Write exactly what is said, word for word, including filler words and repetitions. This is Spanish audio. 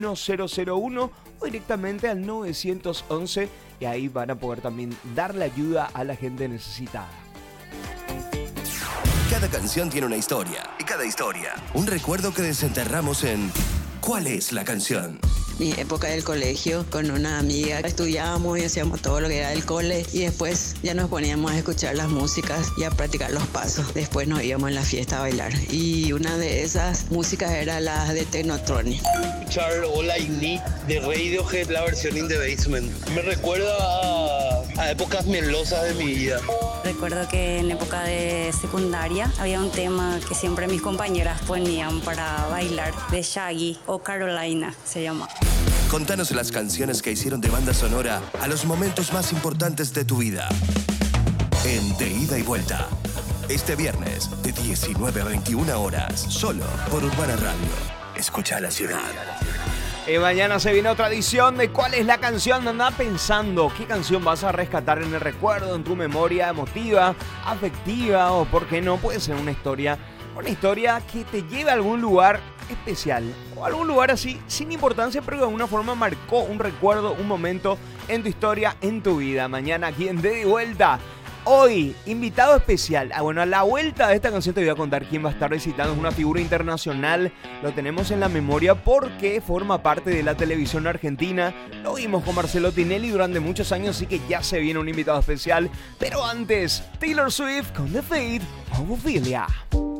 cero cero uno o directamente al nueve once y ahí van a poder también darle ayuda a la gente necesitada. Cada canción tiene una historia y cada historia un recuerdo que desenterramos en ¿Cuál es la canción? Mi época del colegio, con una amiga, estudiábamos y hacíamos todo lo que era del cole y después ya nos poníamos a escuchar las músicas y a practicar los pasos. Después nos íbamos en la fiesta a bailar y una de esas músicas era la de Technotronic. Escuchar All I Need de Radiohead, la versión In The Basement. Me recuerda a, a épocas melosas de mi vida. Recuerdo que en época de secundaria había un tema que siempre mis compañeras ponían para bailar, de Shaggy o Carolina se llama. Contanos las canciones que hicieron de banda sonora a los momentos más importantes de tu vida. En De Ida y Vuelta. Este viernes, de diecinueve a veintiuna horas, solo por Urbana Radio. Escucha la ciudad. Y mañana se viene otra edición de ¿Cuál es la canción? Anda pensando qué canción vas a rescatar en el recuerdo, en tu memoria emotiva, afectiva o, por qué no, puede ser una historia, una historia que te lleve a algún lugar especial o algún lugar así sin importancia, pero que de alguna forma marcó un recuerdo, un momento en tu historia, en tu vida. Mañana aquí en De Vuelta. Hoy, invitado especial. Ah, bueno, a la vuelta de esta canción te voy a contar quién va a estar visitando. Es una figura internacional. Lo tenemos en la memoria porque forma parte de la televisión argentina. Lo vimos con Marcelo Tinelli durante muchos años, así que ya se viene un invitado especial. Pero antes, Taylor Swift con The Fate of Ophelia.